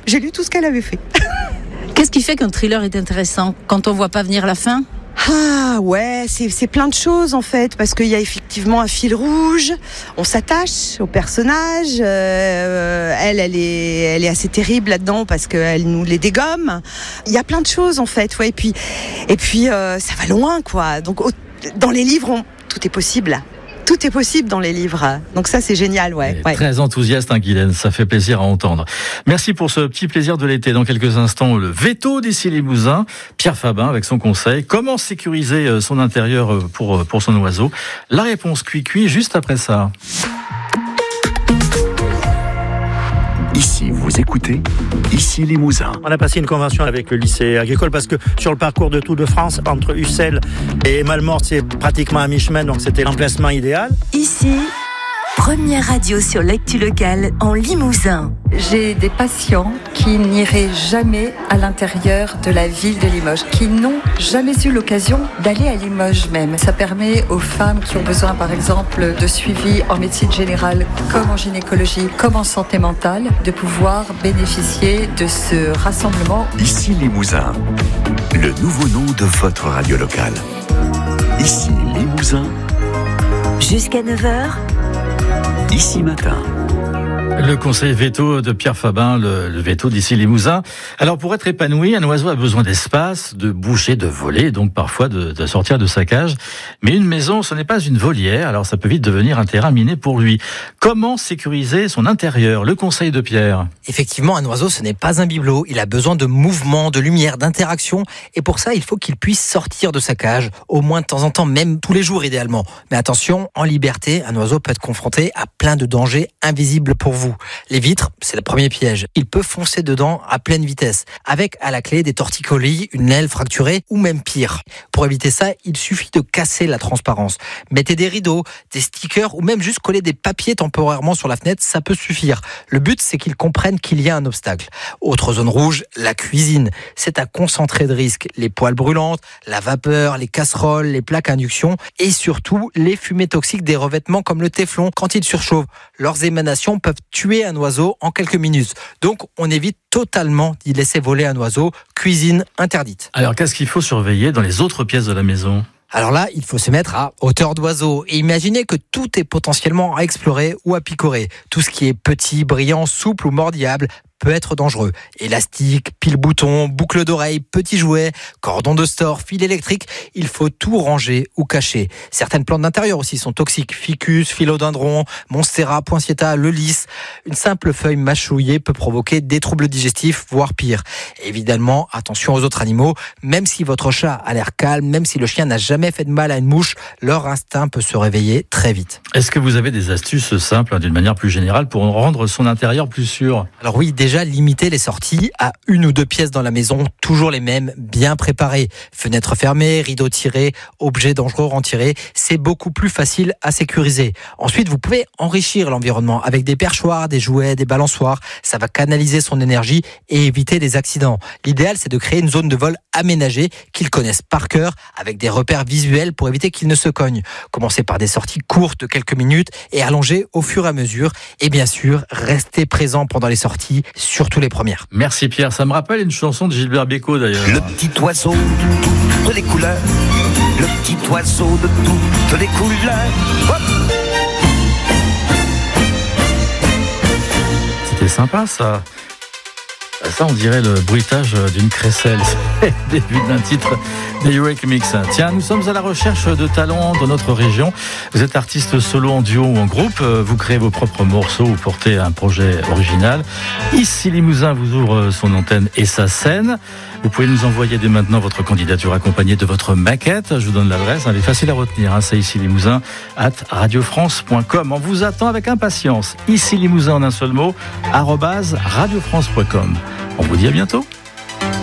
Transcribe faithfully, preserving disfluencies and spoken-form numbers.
j'ai lu tout ce qu'elle avait fait. Qu'est-ce qui fait qu'un thriller est intéressant quand on voit pas venir la fin ? Ah ouais, c'est, c'est plein de choses en fait, parce qu'il y a effectivement un fil rouge, on s'attache au personnage, euh, elle, elle est, elle est assez terrible là-dedans parce qu'elle nous les dégomme. Il y a plein de choses en fait, ouais, et puis, et puis euh, ça va loin quoi. Donc au, dans les livres, on, tout est possible. Tout est possible dans les livres. Donc ça, c'est génial, ouais. ouais. Très enthousiaste, hein, Guylaine. Ça fait plaisir à entendre. Merci pour ce petit plaisir de l'été. Dans quelques instants, le veto d'Issy-les-Moulins's. Pierre Fabin avec son conseil. Comment sécuriser son intérieur pour, pour son oiseau? La réponse cuit-cuit juste après ça. Ici, vous écoutez Issy-les-Moulins's. On a passé une convention avec le lycée agricole parce que sur le parcours de Tour de France, entre Ussel et Malmort, c'est pratiquement à mi-chemin, donc c'était l'emplacement idéal. Ici, première radio sur l'actu locale en Limousin. J'ai des patients qui n'iraient jamais à l'intérieur de la ville de Limoges, qui n'ont jamais eu l'occasion d'aller à Limoges même. Ça permet aux femmes qui ont besoin, par exemple, de suivi en médecine générale, comme en gynécologie, comme en santé mentale, de pouvoir bénéficier de ce rassemblement. Issy-les-Moulins's, le nouveau nom de votre radio locale. Issy-les-Moulins's. Jusqu'à neuf heures. Ici matin. Le conseil veto de Pierre Fabin, le, le veto d'Issy-les-Moulins's. Alors, pour être épanoui, un oiseau a besoin d'espace, de bouger, de voler, donc parfois de, de sortir de sa cage. Mais une maison, ce n'est pas une volière, alors ça peut vite devenir un terrain miné pour lui. Comment sécuriser son intérieur? Le conseil de Pierre. Effectivement, un oiseau, ce n'est pas un bibelot. Il a besoin de mouvement, de lumière, d'interaction. Et pour ça, il faut qu'il puisse sortir de sa cage, au moins de temps en temps, même tous les jours idéalement. Mais attention, en liberté, un oiseau peut être confronté à plein de dangers invisibles pour vous. Les vitres, c'est le premier piège. Il peut foncer dedans à pleine vitesse, avec à la clé des torticolis, une aile fracturée ou même pire. Pour éviter ça, il suffit de casser la transparence. Mettez des rideaux, des stickers ou même juste coller des papiers temporairement sur la fenêtre, ça peut suffire. Le but, c'est qu'il comprenne qu'il y a un obstacle. Autre zone rouge, la cuisine. C'est un concentré de risques. Les poêles brûlantes, la vapeur, les casseroles, les plaques à induction et surtout les fumées toxiques des revêtements comme le téflon quand ils surchauffent. Leurs émanations peuvent tuer un oiseau en quelques minutes. Donc, on évite totalement d'y laisser voler un oiseau. Cuisine interdite. Alors, qu'est-ce qu'il faut surveiller dans les autres pièces de la maison ? Alors là, il faut se mettre à hauteur d'oiseau et imaginer que tout est potentiellement à explorer ou à picorer. Tout ce qui est petit, brillant, souple ou mordillable peut être dangereux. Élastique, pile-bouton, boucle d'oreille, petits jouets, cordon de store, fil électrique, il faut tout ranger ou cacher. Certaines plantes d'intérieur aussi sont toxiques. Ficus, philodendron, monstera, poinsettia, le lys. Une simple feuille mâchouillée peut provoquer des troubles digestifs, voire pire. Évidemment, attention aux autres animaux. Même si votre chat a l'air calme, même si le chien n'a jamais fait de mal à une mouche, leur instinct peut se réveiller très vite. Est-ce que vous avez des astuces simples, d'une manière plus générale, pour rendre son intérieur plus sûr ? Alors oui, déjà, Déjà, limiter les sorties à une ou deux pièces dans la maison, toujours les mêmes, bien préparées. Fenêtres fermées, rideaux tirés, objets dangereux retirés, c'est beaucoup plus facile à sécuriser. Ensuite, vous pouvez enrichir l'environnement avec des perchoirs, des jouets, des balançoires. Ça va canaliser son énergie et éviter des accidents. L'idéal, c'est de créer une zone de vol aménagée qu'ils connaissent par cœur, avec des repères visuels pour éviter qu'ils ne se cognent. Commencez par des sorties courtes de quelques minutes et allongez au fur et à mesure. Et bien sûr, restez présent pendant les sorties, surtout les premières. Merci Pierre, ça me rappelle une chanson de Gilbert Bécaud d'ailleurs. Le petit oiseau de toutes les couleurs, le petit oiseau de toutes les couleurs. Hop, c'était sympa ça. Ça, on dirait le bruitage d'une crécelle. C'est le début d'un titre des Eurythmics. Tiens, nous sommes à la recherche de talents dans notre région. Vous êtes artiste solo, en duo ou en groupe. Vous créez vos propres morceaux ou portez un projet original. Issy-les-Moulins's vous ouvre son antenne et sa scène. Vous pouvez nous envoyer dès maintenant votre candidature accompagnée de votre maquette. Je vous donne l'adresse, elle est facile à retenir. Hein. C'est Issy-les-Moulins's arobase radio france point com. On vous attend avec impatience. Issy-les-Moulins's en un seul mot, arobase radio france point com. On vous dit à bientôt.